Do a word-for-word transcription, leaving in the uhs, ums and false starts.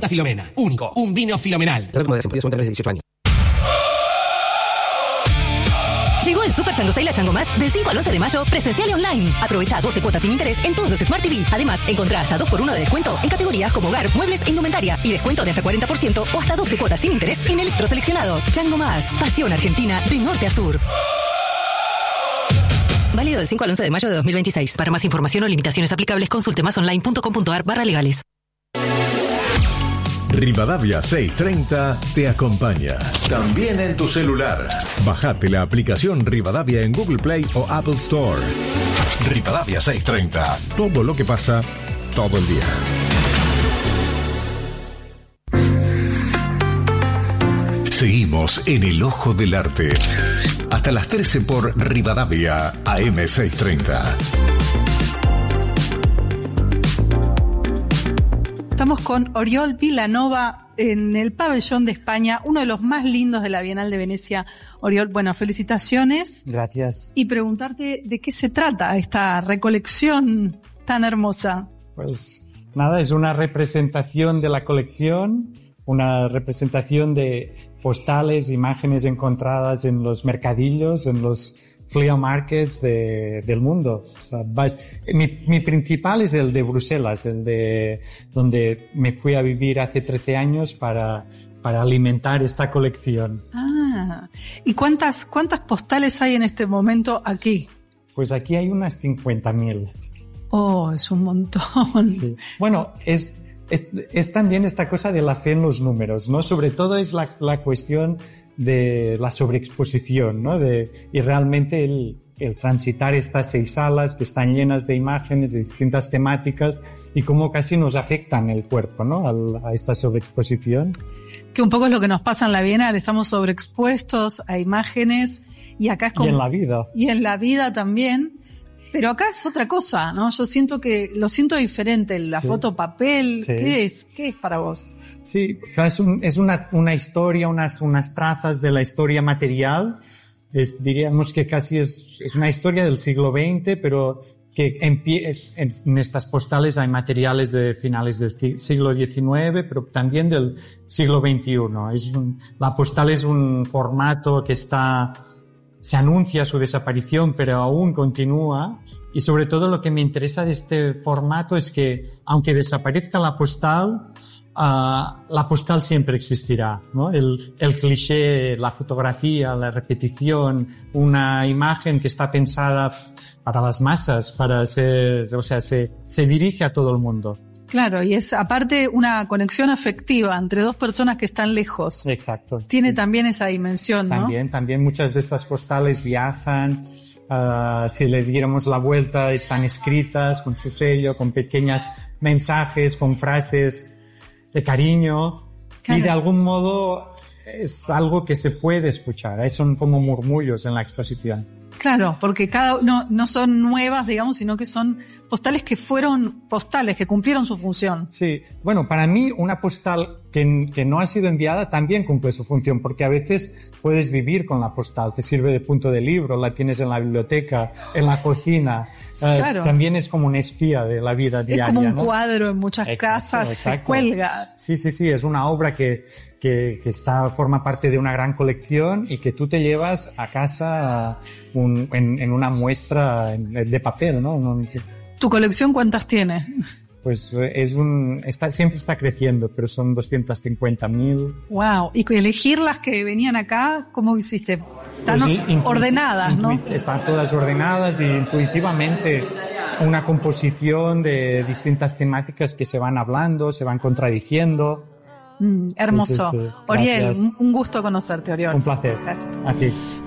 Santa Filomena. Único. Un vino Filomenal. de dieciocho años. Llegó el Super Chango Sale a Chango Más del cinco al once de mayo, presencial y online. Aprovecha doce cuotas sin interés en todos los Smart T V. Además, encontrá hasta dos por uno de descuento en categorías como hogar, muebles e indumentaria. Y descuento de hasta cuarenta por ciento o hasta doce cuotas sin interés en electroseleccionados. Chango Más. Pasión argentina de norte a sur. Válido del cinco al once de mayo de dos mil veintiséis. Para más información o limitaciones aplicables, consulte masonline.com.ar barra legales. Rivadavia seiscientos treinta te acompaña. También en tu celular. Bajate la aplicación Rivadavia en Google Play o Apple Store. Rivadavia seiscientos treinta. Todo lo que pasa, todo el día. Seguimos en el ojo del arte. Hasta las trece por Rivadavia A M seiscientos treinta. Estamos con Oriol Vilanova en el pabellón de España, uno de los más lindos de la Bienal de Venecia. Oriol, bueno, felicitaciones. Gracias. Y preguntarte de qué se trata esta recolección tan hermosa. Pues nada, es una representación de la colección, una representación de postales, imágenes encontradas en los mercadillos, en los flea markets de, del mundo. O sea, vas, mi, mi principal es el de Bruselas, el de donde me fui a vivir hace trece años para, para alimentar esta colección. Ah, ¿y cuántas, cuántas postales hay en este momento aquí? Pues aquí hay unas cincuenta mil. Oh, es un montón. Sí. Bueno, es, es, es también esta cosa de la fe en los números, ¿no? Sobre todo es la, la cuestión de la sobreexposición, ¿no? De, y realmente el, el transitar estas seis salas que están llenas de imágenes de distintas temáticas y cómo casi nos afectan el cuerpo, ¿no? Al, a esta sobreexposición. Que un poco es lo que nos pasa en la Bienal, estamos sobreexpuestos a imágenes y acá es como... Y en la vida. Y en la vida también. Pero acá es otra cosa, ¿no? Yo siento que, lo siento diferente, la sí. foto papel, sí. ¿qué es? ¿Qué es para vos? Sí, es, un, es una, una historia, unas, unas trazas de la historia material. Es, diríamos que casi es, es una historia del siglo veinte, pero que en, pie, en, en estas postales hay materiales de finales del siglo diecinueve, pero también del siglo veintiuno. Es un, la postal es un formato que está, se anuncia su desaparición, pero aún continúa. Y sobre todo lo que me interesa de este formato es que, aunque desaparezca la postal, Uh, la postal siempre existirá, ¿no? El, el cliché, la fotografía, la repetición, una imagen que está pensada para las masas, para ser, o sea, se, se dirige a todo el mundo. Claro, y es aparte una conexión afectiva entre dos personas que están lejos. Exacto. Tiene sí. también esa dimensión, ¿no? También, también muchas de estas postales viajan. Uh, si le diéramos la vuelta, están escritas con su sello, con pequeños mensajes, con frases de cariño, claro. Y de algún modo es algo que se puede escuchar, ¿eh? Son como murmullos en la exposición. Claro, porque cada no, no son nuevas, digamos, sino que son postales que fueron postales, que cumplieron su función. Sí, bueno, para mí una postal que, que no ha sido enviada también cumple su función, porque a veces puedes vivir con la postal, te sirve de punto de libro, la tienes en la biblioteca, en la cocina, sí, eh, claro. También es como un espía de la vida diaria. Es como un ¿no? cuadro en muchas exacto, casas, exacto. Se cuelga. Sí, sí, sí, es una obra que Que, que está, forma parte de una gran colección y que tú te llevas a casa un, en, en una muestra de papel, ¿no? ¿Tu colección cuántas tiene? Pues es un, está, siempre está creciendo, pero son doscientas cincuenta mil. Wow. Y elegir las que venían acá, ¿cómo hiciste? Están pues, intu- ordenadas, intu- ¿no? Están todas ordenadas y intuitivamente una composición de distintas temáticas que se van hablando, se van contradiciendo. Mm, hermoso. Sí, sí, sí. Oriol, un gusto conocerte, Oriol. Un placer. Gracias. A ti.